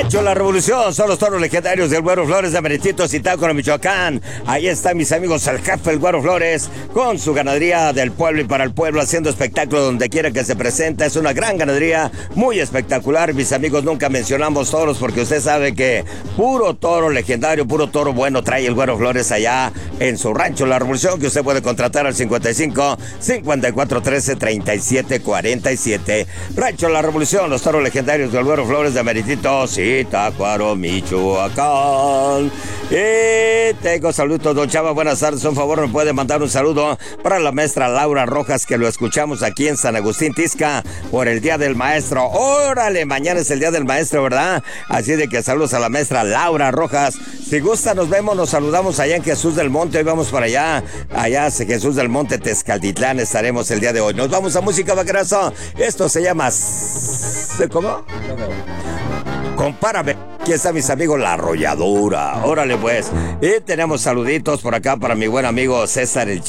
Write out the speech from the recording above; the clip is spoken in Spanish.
Rancho La Revolución, son los toros legendarios del Güero Flores de Meritito, Zitácuaro, Michoacán. Ahí están mis amigos, el jefe del Güero Flores, con su ganadería del pueblo y para el pueblo, haciendo espectáculo donde quiera que se presenta. Es una gran ganadería, muy espectacular. Mis amigos, nunca mencionamos toros porque usted sabe que puro toro legendario, puro toro bueno trae el Güero Flores allá en su Rancho La Revolución, que usted puede contratar al 55 54 13 37 47. Rancho La Revolución, los toros legendarios del Güero Flores de Meritito, Zitácuaro, Michoacán. Y tengo saludos, don Chava, buenas tardes. Un favor, me puede mandar un saludo para la maestra Laura Rojas, que lo escuchamos aquí en San Agustín Tizca por el Día del Maestro. Órale, mañana es el Día del Maestro, ¿verdad? Así de que saludos a la maestra Laura Rojas. Si gusta, nos vemos, nos saludamos allá en Jesús del Monte. Hoy vamos para allá, Jesús del Monte, Tezcaltitlán, estaremos el día de hoy. Nos vamos a música, vaquerazo. Esto se llama... ¿Cómo? Compárame. Aquí está, mis amigos, La Arrolladora. Órale, pues. Y tenemos saluditos por acá para mi buen amigo César el